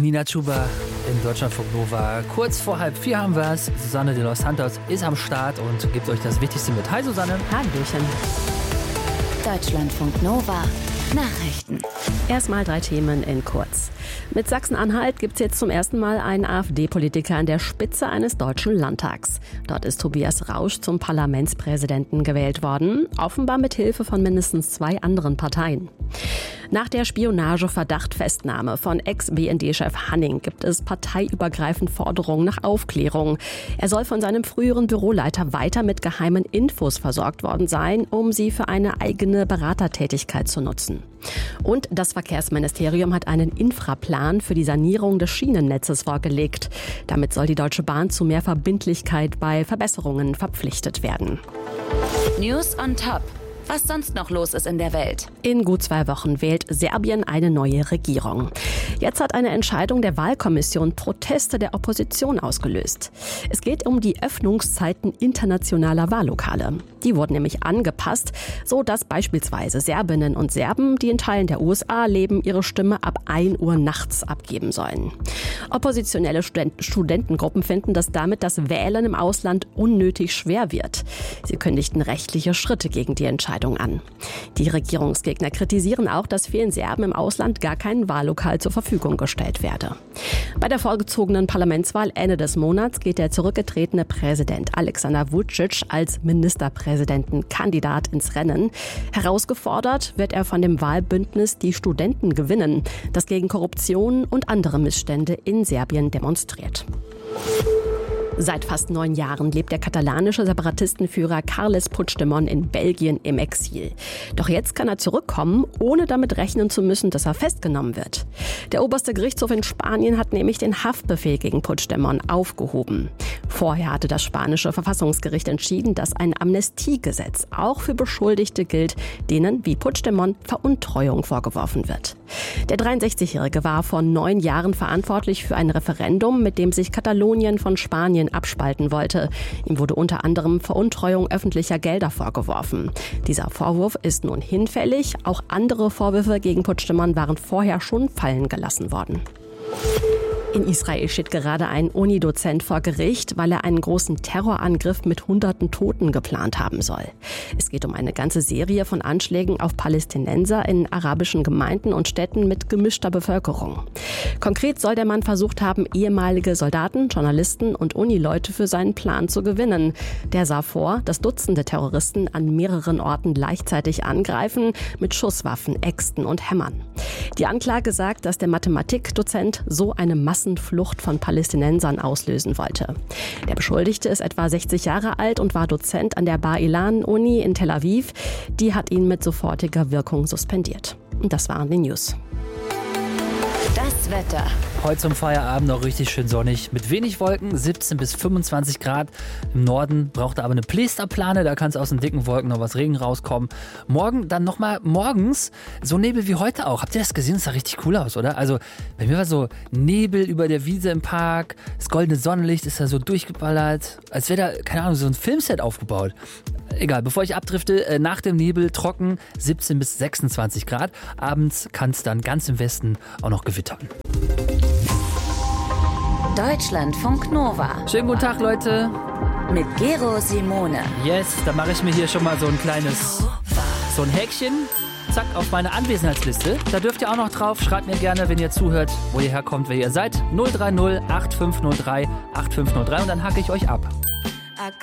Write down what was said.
Nina Chuba in Deutschlandfunk Nova. Kurz vor 3:30 haben wir es. Susanne de los Santos ist am Start und gibt euch das Wichtigste mit. Hi Susanne. Hallöchen. Deutschlandfunk Nova. Nachrichten. Erstmal 3 Themen in kurz. Mit Sachsen-Anhalt gibt es jetzt zum ersten Mal einen AfD-Politiker an der Spitze eines deutschen Landtags. Dort ist Tobias Rausch zum Parlamentspräsidenten gewählt worden, offenbar mit Hilfe von mindestens 2 anderen Parteien. Nach der Spionageverdacht-Festnahme von Ex-BND-Chef Hanning gibt es parteiübergreifend Forderungen nach Aufklärung. Er soll von seinem früheren Büroleiter weiter mit geheimen Infos versorgt worden sein, um sie für eine eigene Beratertätigkeit zu nutzen. Und das Verkehrsministerium hat einen Infraplan für die Sanierung des Schienennetzes vorgelegt. Damit soll die Deutsche Bahn zu mehr Verbindlichkeit bei Verbesserungen verpflichtet werden. News on Top. Was sonst noch los ist in der Welt. In gut 2 Wochen wählt Serbien eine neue Regierung. Jetzt hat eine Entscheidung der Wahlkommission Proteste der Opposition ausgelöst. Es geht um die Öffnungszeiten internationaler Wahllokale. Die wurden nämlich angepasst, so dass beispielsweise Serbinnen und Serben, die in Teilen der USA leben, ihre Stimme ab 1 Uhr nachts abgeben sollen. Oppositionelle Studentengruppen finden, dass damit das Wählen im Ausland unnötig schwer wird. Sie kündigten rechtliche Schritte gegen die Entscheidung an. Die Regierungsgegner kritisieren auch, dass vielen Serben im Ausland gar kein Wahllokal zur Verfügung gestellt werde. Bei der vorgezogenen Parlamentswahl Ende des Monats geht der zurückgetretene Präsident Alexander Vučić als Ministerpräsidentenkandidat ins Rennen. Herausgefordert wird er von dem Wahlbündnis Die Studenten gewinnen, das gegen Korruption und andere Missstände in Serbien demonstriert. Seit fast 9 Jahren lebt der katalanische Separatistenführer Carles Puigdemont in Belgien im Exil. Doch jetzt kann er zurückkommen, ohne damit rechnen zu müssen, dass er festgenommen wird. Der oberste Gerichtshof in Spanien hat nämlich den Haftbefehl gegen Puigdemont aufgehoben. Vorher hatte das spanische Verfassungsgericht entschieden, dass ein Amnestiegesetz auch für Beschuldigte gilt, denen wie Puigdemont Veruntreuung vorgeworfen wird. Der 63-Jährige war vor 9 Jahren verantwortlich für ein Referendum, mit dem sich Katalonien von Spanien abspalten wollte. Ihm wurde unter anderem Veruntreuung öffentlicher Gelder vorgeworfen. Dieser Vorwurf ist nun hinfällig. Auch andere Vorwürfe gegen Puigdemont waren vorher schon fallen gelassen worden. In Israel steht gerade ein Uni-Dozent vor Gericht, weil er einen großen Terrorangriff mit Hunderten Toten geplant haben soll. Es geht um eine ganze Serie von Anschlägen auf Palästinenser in arabischen Gemeinden und Städten mit gemischter Bevölkerung. Konkret soll der Mann versucht haben, ehemalige Soldaten, Journalisten und Unileute für seinen Plan zu gewinnen. Der sah vor, dass Dutzende Terroristen an mehreren Orten gleichzeitig angreifen, mit Schusswaffen, Äxten und Hämmern. Die Anklage sagt, dass der Mathematikdozent so eine Massenflucht von Palästinensern auslösen wollte. Der Beschuldigte ist etwa 60 Jahre alt und war Dozent an der Bar-Ilan-Uni in Tel Aviv. Die hat ihn mit sofortiger Wirkung suspendiert. Und das waren die News. Das Wetter. Heute zum Feierabend noch richtig schön sonnig. Mit wenig Wolken, 17 bis 25 Grad. Im Norden braucht er aber eine Plästerplane. Da kann es aus den dicken Wolken noch was Regen rauskommen. Morgen dann nochmal morgens so Nebel wie heute auch. Habt ihr das gesehen? Das sah richtig cool aus, oder? Also bei mir war so Nebel über der Wiese im Park. Das goldene Sonnenlicht ist da so durchgeballert. Als wäre da, keine Ahnung, so ein Filmset aufgebaut. Egal, bevor ich abdrifte, nach dem Nebel trocken 17 bis 26 Grad. Abends kann es dann ganz im Westen auch noch gewittern. Deutschlandfunk Nova. Schönen guten Tag, Leute. Mit Gero Simone. Yes, da mache ich mir hier schon mal so ein Häkchen. Zack, auf meine Anwesenheitsliste. Da dürft ihr auch noch drauf. Schreibt mir gerne, wenn ihr zuhört, wo ihr herkommt, wer ihr seid. 030 8503 8503 und dann hacke ich euch ab.